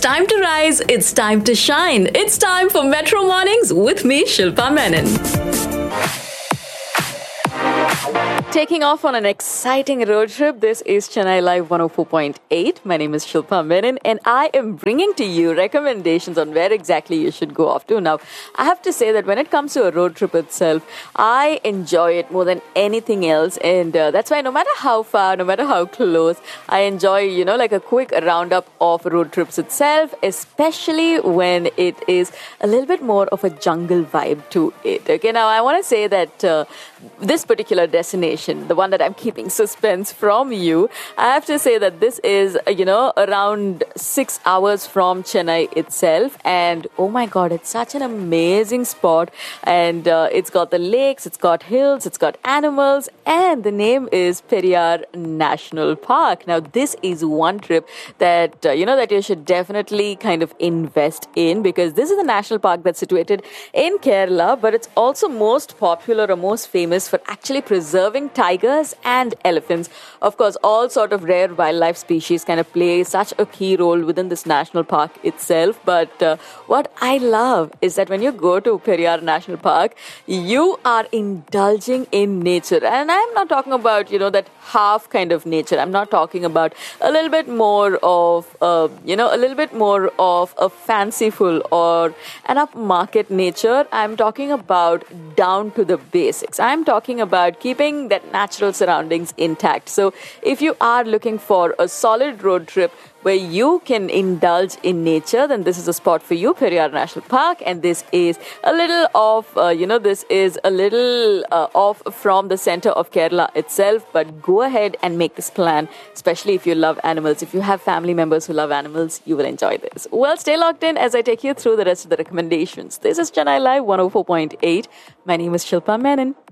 time to rise, it's time to shine. It's time for Metro Mornings with me, Shilpa Menon. Taking off on an exciting road trip, this is Chennai Live 104.8. My name is Shilpa Menon and I am bringing to you recommendations on where exactly you should go off to. Now, I have to say that when it comes to a road trip itself, I enjoy it more than anything else, and that's why no matter how far, no matter how close, I enjoy, like a quick roundup of road trips itself, especially when it is a little bit more of a jungle vibe to it. Okay, now I want to say that this particular destination, the one that I'm keeping suspense from you, I have to say that this is, around 6 hours from Chennai itself. And oh my God, it's such an amazing spot. And it's got the lakes, it's got hills, it's got animals, and the name is Periyar National Park. Now, this is one trip that, that you should definitely kind of invest in, because this is a national park that's situated in Kerala, but it's also most popular or most famous for actually preserving tigers and elephants. Of course, all sort of rare wildlife species kind of play such a key role within this national park itself. But what I love is that when you go to Periyar National Park, you are indulging in nature. And I'm not talking about, that half kind of nature. I'm not talking about a little bit more of, a little bit more of a fanciful or an upmarket nature. I'm talking about down to the basics. I'm talking about keeping that natural surroundings intact. So if you are looking for a solid road trip where you can indulge in nature, then this is a spot for you, Periyar National Park. And this is a little off, off from the center of Kerala itself. But go ahead and make this plan, especially if you love animals. If you have family members who love animals, you will enjoy this. Well, stay locked in as I take you through the rest of the recommendations. This is Chennai Live 104.8. My name is Shilpa Menon.